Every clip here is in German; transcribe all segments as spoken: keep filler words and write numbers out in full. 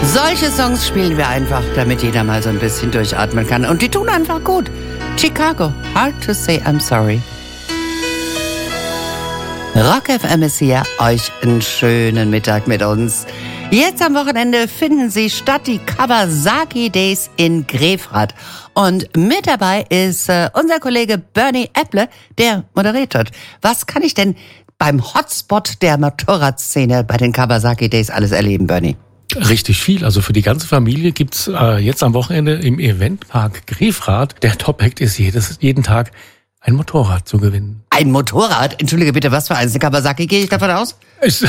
Solche Songs spielen wir einfach, damit jeder mal so ein bisschen durchatmen kann. Und die tun einfach gut. Chicago, Hard to Say I'm Sorry. Rock F M ist hier, euch einen schönen Mittag mit uns. Jetzt am Wochenende finden sie statt, die Kawasaki Days in Grefrath. Und mit dabei ist äh, unser Kollege Bernie Epple, der moderiert hat. Was kann ich denn beim Hotspot der Motorradszene bei den Kawasaki Days alles erleben, Bernie? Richtig viel. Also für die ganze Familie gibt's äh, jetzt am Wochenende im Eventpark Grefrath. Der Top-Act ist jedes, jeden Tag ein Motorrad zu gewinnen. Ein Motorrad? Entschuldige bitte, was für eins? Eine Kawasaki, gehe ich davon aus? Es,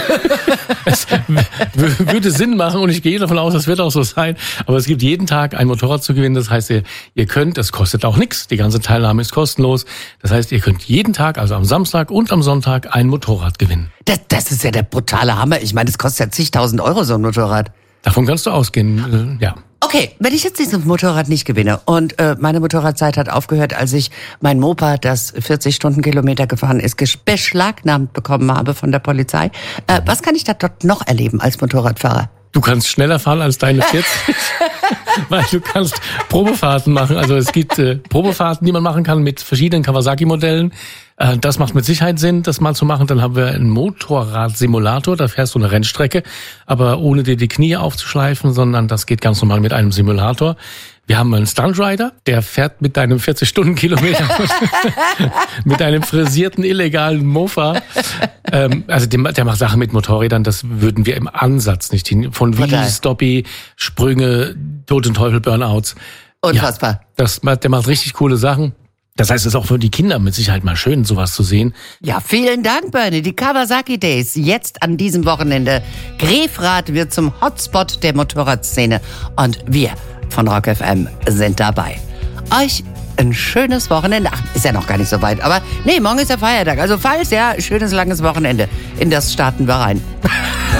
es w- würde Sinn machen und ich gehe davon aus, das wird auch so sein. Aber es gibt jeden Tag ein Motorrad zu gewinnen. Das heißt, ihr, ihr könnt, das kostet auch nichts. Die ganze Teilnahme ist kostenlos. Das heißt, ihr könnt jeden Tag, also am Samstag und am Sonntag, ein Motorrad gewinnen. Das, das ist ja der brutale Hammer. Ich meine, das kostet ja zigtausend Euro, so ein Motorrad. Davon kannst du ausgehen, äh, ja. Okay, wenn ich jetzt dieses Motorrad nicht gewinne und äh, meine Motorradzeit hat aufgehört, als ich mein Moped, das vierzig Stundenkilometer gefahren ist, ges- beschlagnahmt bekommen habe von der Polizei, äh, was kann ich da dort noch erleben als Motorradfahrer? Du kannst schneller fahren als deine vierzig, weil du kannst Probefahrten machen. Also es gibt äh, Probefahrten, die man machen kann mit verschiedenen Kawasaki-Modellen. Äh, das macht mit Sicherheit Sinn, das mal zu machen. Dann haben wir einen Motorradsimulator, da fährst du eine Rennstrecke, aber ohne dir die Knie aufzuschleifen, sondern das geht ganz normal mit einem Simulator. Wir haben einen Stuntrider, der fährt mit deinem vierzig Stundenkilometer mit einem frisierten, illegalen Mofa. Ähm, also der, der macht Sachen mit Motorrädern, das würden wir im Ansatz nicht hin. Von Wheelie, Stoppie, Sprünge, Tod und Teufel, Burnouts. Unfassbar. Ja, das, der macht richtig coole Sachen. Das heißt, es ist auch für die Kinder mit Sicherheit mal schön, sowas zu sehen. Ja, vielen Dank, Bernie. Die Kawasaki Days jetzt an diesem Wochenende. Grefrath wird zum Hotspot der Motorradszene. Und wir von Rock F M sind dabei. Euch ein schönes Wochenende. Ach, ist ja noch gar nicht so weit. Aber nee, morgen ist ja Feiertag. Also falls ja, schönes langes Wochenende. In das starten wir rein.